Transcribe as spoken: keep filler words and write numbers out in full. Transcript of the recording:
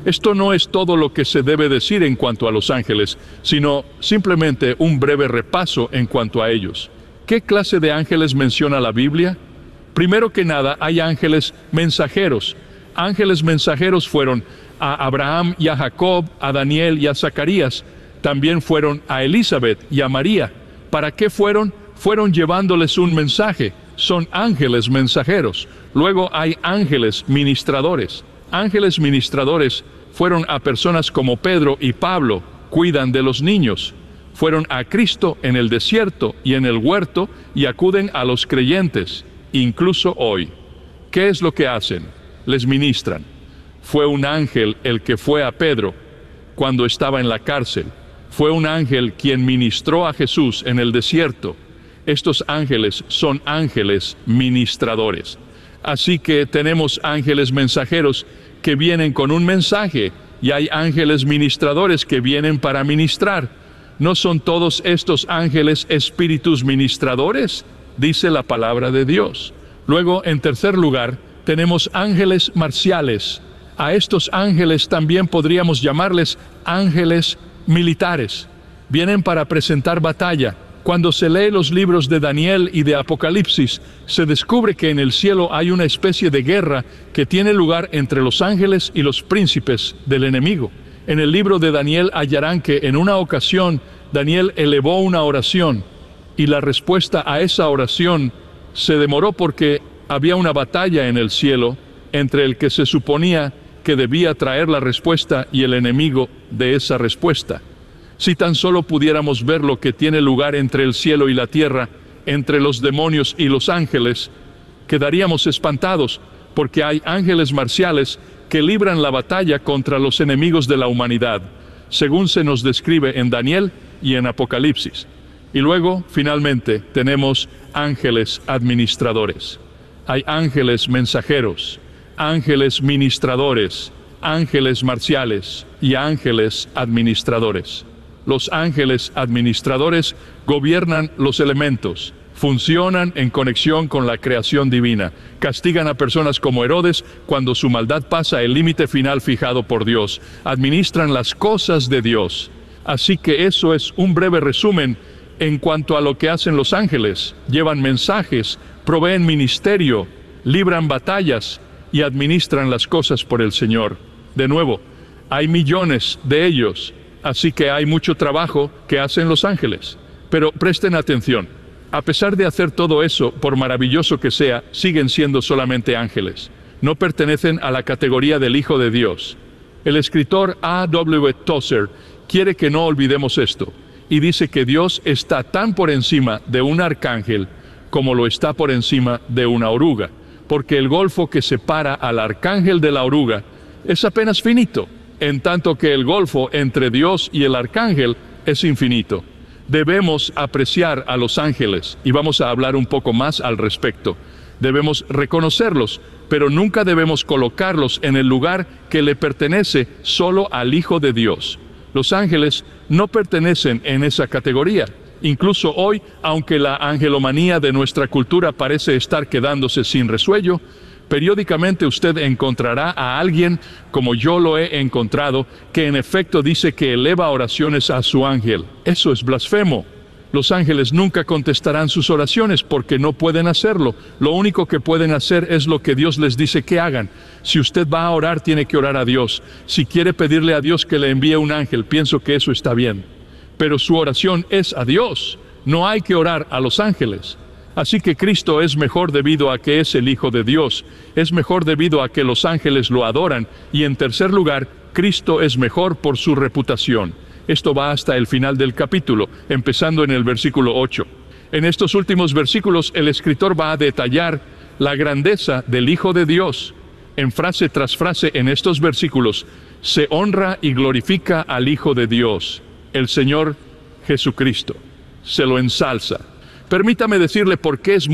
Esto no es todo lo que se debe decir en cuanto a los ángeles, sino simplemente un breve repaso en cuanto a ellos. ¿Qué clase de ángeles menciona la Biblia? Primero que nada, hay ángeles mensajeros. Ángeles mensajeros fueron a Abraham y a Jacob, a Daniel y a Zacarías. También fueron a Elizabeth y a María. ¿Para qué fueron? Fueron llevándoles un mensaje. Son ángeles mensajeros. Luego hay ángeles ministradores. Ángeles ministradores fueron a personas como Pedro y Pablo, cuidan de los niños. Fueron a Cristo en el desierto y en el huerto y acuden a los creyentes, incluso hoy. ¿Qué es lo que hacen? Les ministran. Fue un ángel el que fue a Pedro cuando estaba en la cárcel. Fue un ángel quien ministró a Jesús en el desierto. Estos ángeles son ángeles ministradores. Así que tenemos ángeles mensajeros que vienen con un mensaje y hay ángeles ministradores que vienen para ministrar. ¿No son todos estos ángeles espíritus ministradores? Dice la palabra de Dios. Luego, en tercer lugar, tenemos ángeles marciales. A estos ángeles también podríamos llamarles ángeles militares. Vienen para presentar batalla. Cuando se lee los libros de Daniel y de Apocalipsis, se descubre que en el cielo hay una especie de guerra que tiene lugar entre los ángeles y los príncipes del enemigo. En el libro de Daniel hallarán que en una ocasión Daniel elevó una oración y la respuesta a esa oración se demoró porque había una batalla en el cielo entre el que se suponía que debía traer la respuesta y el enemigo de esa respuesta. Si tan solo pudiéramos ver lo que tiene lugar entre el cielo y la tierra, entre los demonios y los ángeles, quedaríamos espantados, porque hay ángeles marciales que libran la batalla contra los enemigos de la humanidad, según se nos describe en Daniel y en Apocalipsis. Y luego, finalmente, tenemos ángeles administradores. Hay ángeles mensajeros, ángeles ministradores, ángeles marciales y ángeles administradores. Los ángeles administradores gobiernan los elementos, funcionan en conexión con la creación divina, castigan a personas como Herodes cuando su maldad pasa el límite final fijado por Dios, administran las cosas de Dios. Así que eso es un breve resumen en cuanto a lo que hacen los ángeles. Llevan mensajes, proveen ministerio, libran batallas y administran las cosas por el Señor. De nuevo, hay millones de ellos. Así que hay mucho trabajo que hacen los ángeles. Pero presten atención, a pesar de hacer todo eso, por maravilloso que sea, siguen siendo solamente ángeles. No pertenecen a la categoría del Hijo de Dios. El escritor A W Tozer quiere que no olvidemos esto, y dice que Dios está tan por encima de un arcángel como lo está por encima de una oruga, porque el golfo que separa al arcángel de la oruga es apenas finito, en tanto que el golfo entre Dios y el arcángel es infinito. Debemos apreciar a los ángeles, y vamos a hablar un poco más al respecto. Debemos reconocerlos, pero nunca debemos colocarlos en el lugar que le pertenece solo al Hijo de Dios. Los ángeles no pertenecen en esa categoría. Incluso hoy, aunque la angelomanía de nuestra cultura parece estar quedándose sin resuello, periódicamente usted encontrará a alguien, como yo lo he encontrado, que en efecto dice que eleva oraciones a su ángel. Eso es blasfemo. Los ángeles nunca contestarán sus oraciones porque no pueden hacerlo. Lo único que pueden hacer es lo que Dios les dice que hagan. Si usted va a orar, tiene que orar a Dios. Si quiere pedirle a Dios que le envíe un ángel, pienso que eso está bien. Pero su oración es a Dios. No hay que orar a los ángeles. Así que Cristo es mejor debido a que es el Hijo de Dios, es mejor debido a que los ángeles lo adoran, y en tercer lugar, Cristo es mejor por su reputación. Esto va hasta el final del capítulo, empezando en el versículo ocho. En estos últimos versículos, el escritor va a detallar la grandeza del Hijo de Dios. En frase tras frase en estos versículos, se honra y glorifica al Hijo de Dios, el Señor Jesucristo. Se lo ensalza. Permítame decirle por qué es